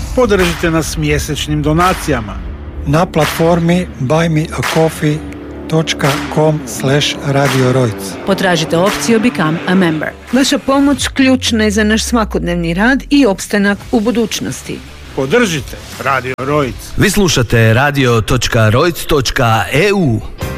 Podržite nas mjesečnim donacijama na platformi buymeacoffee.com/Radio Rojc. Potražite opciju Become a Member. Vaša pomoć ključna je za naš svakodnevni rad i opstanak u budućnosti. Podržite Radio Rojc. Vi slušate radio.rojc.eu.